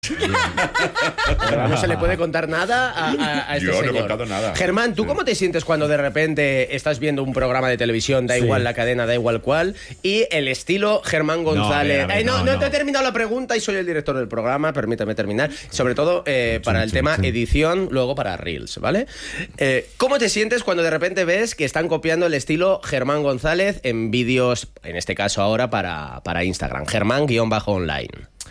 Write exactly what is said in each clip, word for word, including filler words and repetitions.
Pero no se le puede contar nada a, a, a este Yo señor. no he contado nada. Germán, ¿tú cómo te sientes cuando de repente estás viendo un programa de televisión, da Sí. igual la cadena, da igual cuál, y el estilo Germán González? No, a ver, a ver, Ay, no, no, no no. te he terminado la pregunta y soy el director del programa, permítame terminar. Sobre todo eh, para Chum, el chum, tema chum. edición, luego para Reels, ¿vale? Eh, ¿Cómo te sientes cuando de repente ves que están copiando el estilo Germán González en vídeos, en este caso ahora para, para Instagram, Germán-online?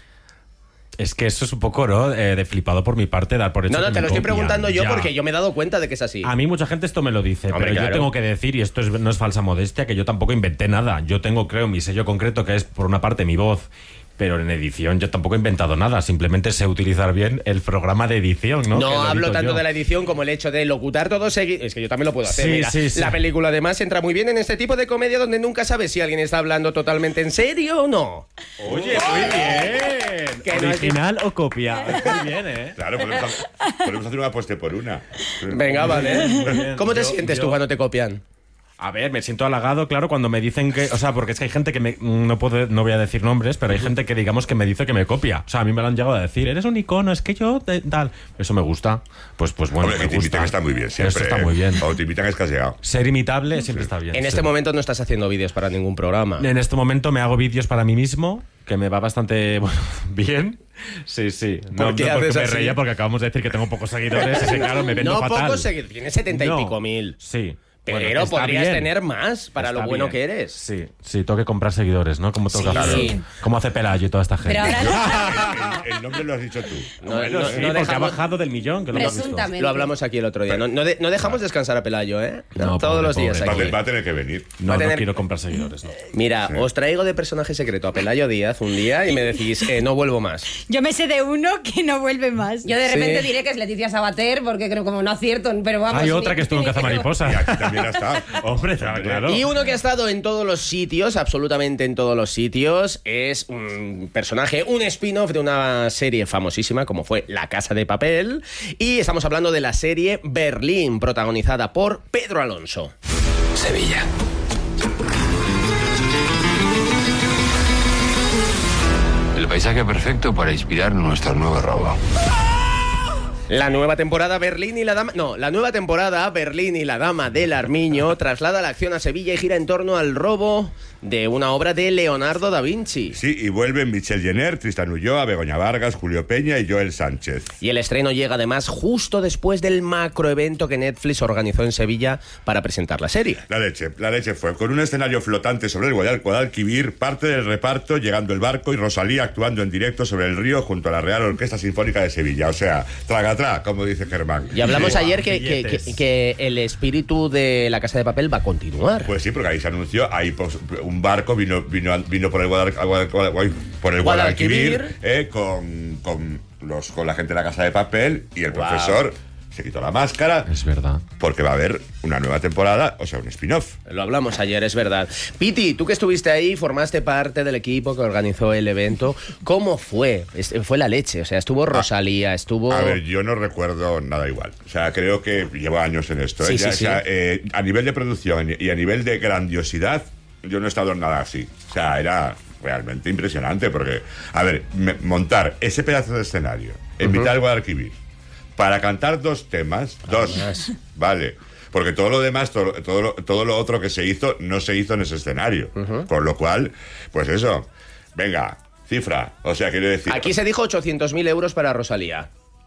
Es que eso es un poco, ¿no? Eh, de flipado por mi parte dar por hecho No, no, que te me lo estoy copian. preguntando yo Ya. porque yo me he dado cuenta de que es así. A mí mucha gente esto me lo dice, Hombre, pero claro. yo tengo que decir, y esto es- no es falsa modestia, que yo tampoco inventé nada. Yo tengo, creo, mi sello concreto, que es, por una parte, mi voz, pero en edición yo tampoco he inventado nada. Simplemente sé utilizar bien el programa de edición, ¿no? No, Que lo hablo edito tanto yo. de la edición como el hecho de locutar todo seguido. Es que yo también lo puedo hacer. Sí, Mira, sí, sí. La película además entra muy bien en este tipo de comedia donde nunca sabes si alguien está hablando totalmente en serio o no. Oye, muy bien. Que no es- ¿Original o copia? Muy bien, ¿eh? Claro, podemos, ha- podemos hacer una apuesta por una. Venga, vale. Muy bien. ¿Cómo te Yo- sientes yo- tú cuando te copian? A ver, me siento halagado, claro, cuando me dicen que... O sea, porque es que hay gente que me... No puedo, no voy a decir nombres, pero hay gente que, digamos, que me dice que me copia. O sea, a mí me lo han llegado a decir. Eres un icono, es que yo... te- tal. Eso me gusta. Pues, pues bueno, Hombre, me que te gusta. invitan está muy bien siempre. Eso está ¿eh? muy bien. O te invitan escaseado. Ser imitable siempre está bien. En sí. este momento no estás haciendo vídeos para ningún programa. En este momento me hago vídeos para mí mismo, que me va bastante bueno, bien. Sí, sí. No, ¿Por qué no porque haces me así? reía, porque acabamos de decir que tengo pocos seguidores. Y que, claro, me vendo No fatal. pocos seguidores, tienes setenta y No. pico mil. Sí. Pero Bueno, está podrías bien. tener más para Está lo bueno bien. que eres. Sí, sí, tengo que comprar seguidores, ¿no? Como tengo que Sí. hacer. Sí. Como hace Pelayo y toda esta gente. Pero ahora El, el nombre lo has dicho tú. No, Bueno, no- sí, no porque dejamos- ha bajado del millón, que no lo has visto. presuntamente. Lo hablamos aquí el otro día. No, no de- no dejamos descansar a Pelayo, ¿eh? No, Todos pobre, los días pobre. Va a, aquí. tener- va a tener que venir. No, Va a no tener- quiero comprar seguidores, no. Mira, Sí. os traigo de personaje secreto a Pelayo Díaz un día y me decís, eh, no vuelvo más. Yo me sé de uno que no vuelve más. Yo de repente Sí. diré que es Leticia Sabater, porque creo como no acierto, pero vamos. Hay otra ni- que estuvo en Y Cazamariposa. aquí también ha estado. Hombre, claro. Y uno que ha estado en todos los sitios, absolutamente en todos los sitios, es un personaje, un spin-off de una serie famosísima como fue La Casa de Papel. Y estamos hablando de la serie Berlín, protagonizada por Pedro Alonso. Sevilla. El paisaje perfecto para inspirar nuestro nuevo robo. La nueva temporada Berlín y la Dama... No, la nueva temporada Berlín y la Dama del Armiño traslada la acción a Sevilla y gira en torno al robo de una obra de Leonardo da Vinci. Sí, y vuelven Michel Jenner, Tristan Ulloa, Begoña Vargas, Julio Peña y Joel Sánchez. Y el estreno llega además justo después del macroevento que Netflix organizó en Sevilla para presentar la serie. La leche, la leche fue con un escenario flotante sobre el Guadal- Guadalquivir, parte del reparto llegando el barco y Rosalía actuando en directo sobre el río junto a la Real Orquesta Sinfónica de Sevilla. O sea, tragatrá, como dice Germán. Y hablamos Buah, ayer que, que- billetes. que- que el espíritu de La Casa de Papel va a continuar. Pues sí, porque ahí se anunció, ahí pues, un barco vino, vino, vino por el, Guadal- Guadal- Guadal- por el Guadalquivir. Guadalquivir eh, con, con, los, con la gente de La Casa de Papel y el Wow. profesor se quitó la máscara Es verdad. porque va a haber una nueva temporada, o sea, un spin-off. Lo hablamos ayer, es verdad. Piti, tú que estuviste ahí, formaste parte del equipo que organizó el evento. ¿Cómo fue? Es- Fue la leche, o sea, estuvo Rosalía, estuvo... A ver, yo no recuerdo nada igual. O sea, creo que llevo años en esto. Sí, ¿eh? Ya, sí, o sea, sí. eh, a nivel de producción y a nivel de grandiosidad, yo no he estado en nada así. O sea, era realmente impresionante porque, a ver, me- montar ese pedazo de escenario en mitad del Guadalquivir para cantar dos temas, dos, Además. vale. Porque todo lo demás, todo, todo, lo, todo lo otro que se hizo, no se hizo en ese escenario. Por lo cual, pues eso, venga, cifra. O sea, quiero decir... Aquí se dijo ochocientos mil euros para Rosalía.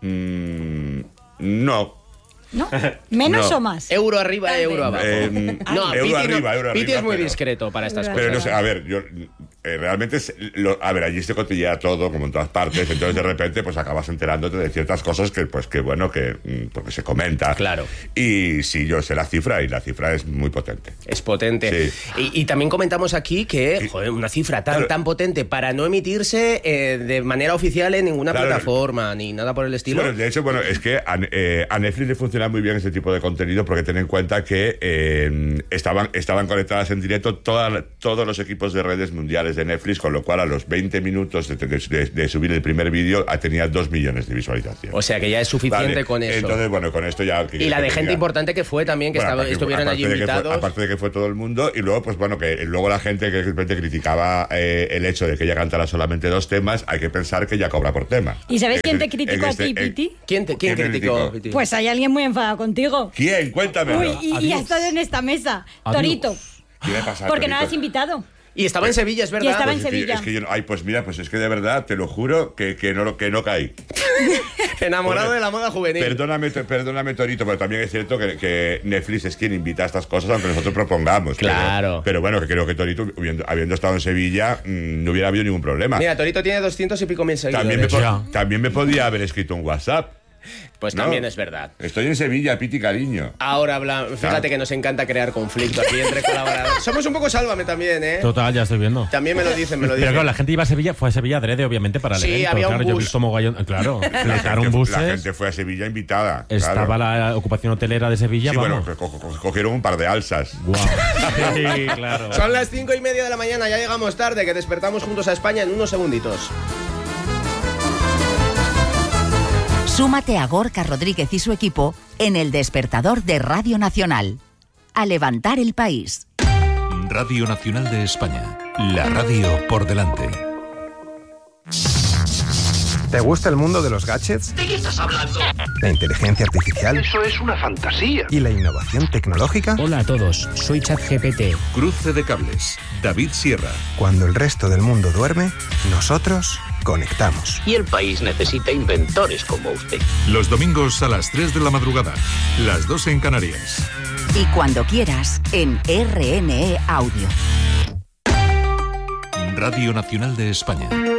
mm, no. ¿No? ¿Menos No. o más? Euro arriba, Tal vez. euro abajo. Eh, no, euro Piti, arriba, no, euro Piti arriba, es muy pero- discreto para estas Pero cosas. Pero no sé, a ver, yo eh, realmente, es- lo- a ver, allí se cotillea todo, como en todas partes, entonces de repente pues acabas enterándote de ciertas cosas que, pues que bueno, que mm, porque se comenta. Claro. Y sí, yo sé la cifra y la cifra es muy potente. Es potente. Sí. Y, y también comentamos aquí que, joder, una cifra tan, Claro. tan potente para no emitirse eh, de manera oficial en ninguna Claro. plataforma ni nada por el Sí, estilo. bueno, de hecho, bueno, es que a, eh, a Netflix le funciona muy bien este tipo de contenido porque ten en cuenta que eh, estaban, estaban conectadas en directo toda- todos los equipos de redes mundiales de Netflix, con lo cual a los veinte minutos de, de, de, de subir el primer vídeo tenía dos millones de visualizaciones. O sea que ya es suficiente Vale, con eso. Entonces, bueno, con esto ya... Que, y la que de tenía. gente importante que fue también, que Bueno, estaba, aparte- estuvieron allí aparte de que fue- invitados. aparte de que fue todo el mundo, y luego, pues bueno, que luego la gente que de repente criticaba eh, el hecho de que ella cantara solamente dos temas, hay que pensar que ella cobra por tema. ¿Y sabes Es quién te decir, criticó en a ti, este- en- Piti? ¿Quién, te, quién ¿Quién me criticó? criticó? Piti? Pues hay alguien muy enfadado contigo. ¿Quién? Cuéntame. Uy, y, y Adiós. ha estado en esta mesa. Adiós. Torito. ¿Qué le pasa a Porque no Torito? lo has invitado. Y estaba en Sevilla, es verdad. Y estaba en Pues, Sevilla. Es que yo no, ay, pues mira, pues es que de verdad, te lo juro, que, que, no, que no caí. Enamorado Porque- de la moda juvenil. Perdóname, te- perdóname, Torito, pero también es cierto que, que Netflix es quien invita a estas cosas, aunque nosotros propongamos. Pero- Claro. Pero, bueno, que creo que Torito, habiendo, habiendo estado en Sevilla, mmm, no hubiera habido ningún problema. Mira, Torito tiene doscientos y pico mil seguidores. también, me po- Ya. también me podía haber escrito un WhatsApp. Pues ¿no? también es verdad. Estoy en Sevilla, Piti, cariño. Ahora habla, fíjate Claro. que nos encanta crear conflicto aquí entre colaboradores. Somos un poco Sálvame también, ¿eh? Total, ya estoy viendo. También me lo dicen, me lo Pero dicen. claro, la gente iba a Sevilla, fue a Sevilla adrede, obviamente, para el Sí, evento. había un claro, yo he bus. visto mogollón. Claro, La fletaron gente, buses. la gente fue a Sevilla invitada. Estaba claro. la ocupación hotelera de Sevilla, Sí, bueno, vamos. co- co- cogieron un par de alzas. Guau. Sí, claro. Son las cinco y media de la mañana, ya llegamos tarde, que despertamos juntos a España en unos segunditos. Súmate a Gorka Rodríguez y su equipo en el despertador de Radio Nacional. A levantar el país. Radio Nacional de España. La radio por delante. ¿Te gusta el mundo de los gadgets? ¿De qué estás hablando? ¿La inteligencia artificial? Eso es una fantasía. ¿Y la innovación tecnológica? Hola a todos, soy ChatGPT. Cruce de cables. David Sierra. Cuando el resto del mundo duerme, nosotros conectamos. Y el país necesita inventores como usted. Los domingos a las tres de la madrugada. Las dos en Canarias. Y cuando quieras, en R N E Audio. Radio Nacional de España.